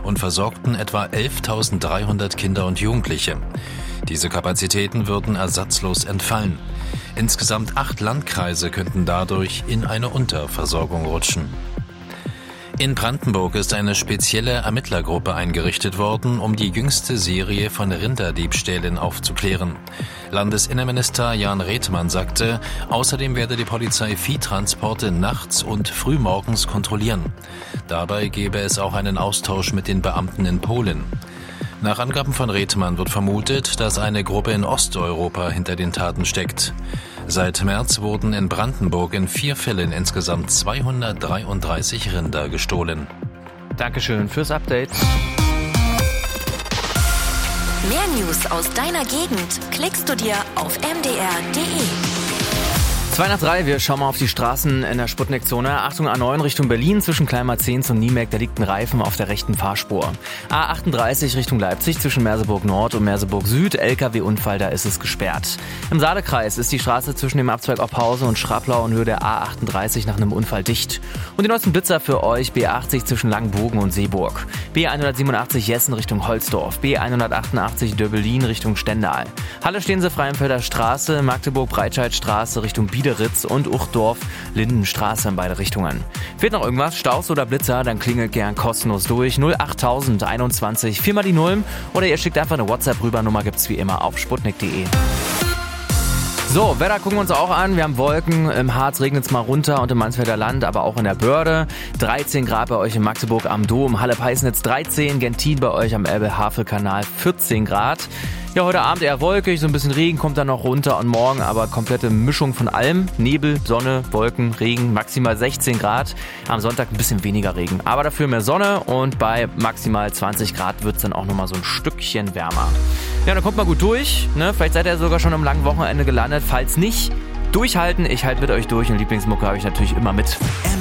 und versorgten etwa 11.300 Kinder und Jugendliche. Diese Kapazitäten würden ersatzlos entfallen. Insgesamt 8 Landkreise könnten dadurch in eine Unterversorgung rutschen. In Brandenburg ist eine spezielle Ermittlergruppe eingerichtet worden, um die jüngste Serie von Rinderdiebstählen aufzuklären. Landesinnenminister Jan Redmann sagte, außerdem werde die Polizei Viehtransporte nachts und frühmorgens kontrollieren. Dabei gebe es auch einen Austausch mit den Beamten in Polen. Nach Angaben von Redmann wird vermutet, dass eine Gruppe in Osteuropa hinter den Taten steckt. Seit März wurden in Brandenburg in 4 Fällen insgesamt 233 Rinder gestohlen. Dankeschön fürs Update. Mehr News aus deiner Gegend klickst du dir auf mdr.de. 2 nach 3, wir schauen mal auf die Straßen in der Sputnik-Zone. Achtung, A9 Richtung Berlin, zwischen Kleinmarzehn zum Niemeck, da liegt ein Reifen auf der rechten Fahrspur. A38 Richtung Leipzig, zwischen Merseburg Nord und Merseburg Süd, LKW-Unfall, da ist es gesperrt. Im Saale-Kreis ist die Straße zwischen dem Abzweig Ophausen und Schraplau in Höhe der A38 nach einem Unfall dicht. Und die neuesten Blitzer für euch, B80 zwischen Langenbogen und Seeburg. B187 Jessen Richtung Holzdorf, B188 Döbelin Richtung Stendal. Halle Stehensee-Freienfelder Straße, Magdeburg-Breitscheidstraße Richtung Biederitz und Uchdorf-Lindenstraße in beide Richtungen. Fehlt noch irgendwas, Staus oder Blitzer, dann klingelt gern kostenlos durch 08021 4 mal die 0 oder ihr schickt einfach eine WhatsApp rüber, Nummer gibt's wie immer auf sputnik.de. So, Wetter gucken wir uns auch an. Wir haben Wolken, im Harz regnet es mal runter und im Mansfelder Land, aber auch in der Börde. 13 Grad bei euch in Magdeburg am Dom, Halle-Peisnitz 13, Gentin bei euch am Elbe-Havel-Kanal 14 Grad. Ja, heute Abend eher wolkig, so ein bisschen Regen kommt dann noch runter und morgen aber komplette Mischung von allem. Nebel, Sonne, Wolken, Regen, maximal 16 Grad. Am Sonntag ein bisschen weniger Regen, aber dafür mehr Sonne und bei maximal 20 Grad wird es dann auch nochmal so ein Stückchen wärmer. Ja, dann kommt mal gut durch, ne? Vielleicht seid ihr sogar schon am langen Wochenende gelandet. Falls nicht, durchhalten. Ich halte mit euch durch und Lieblingsmucke habe ich natürlich immer mit.